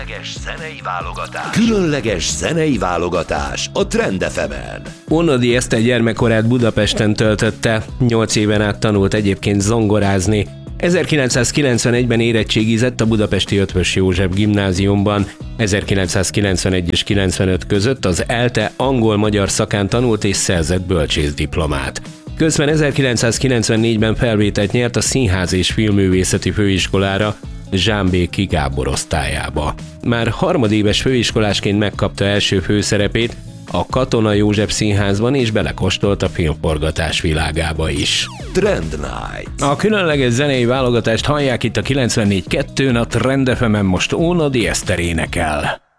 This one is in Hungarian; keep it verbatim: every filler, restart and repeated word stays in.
Különleges zenei válogatás. Különleges zenei válogatás a Trend ef emen. Ónodi Eszter gyermekkorát Budapesten töltötte, nyolc éven át tanult egyébként zongorázni. ezerkilencszázkilencvenegyben érettségizett a budapesti Eötvös József gimnáziumban. ezerkilencszázkilencvenegy és kilencvenöt között az ELTE angol-magyar szakán tanult és szerzett bölcsészdiplomát. Közben ezerkilencszázkilencvennégyben felvételt nyert a Színház és Filmművészeti Főiskolára, Zsámbéki Gábor osztályába. Már harmadéves főiskolásként megkapta első főszerepét a Katona József Színházban, és belekóstolt a filmforgatás világába is. Trend Night. A különleges zenei válogatást hallják itt a kilencvennégy kettőn, a Trend ef emen most Ónodi Eszter énekel.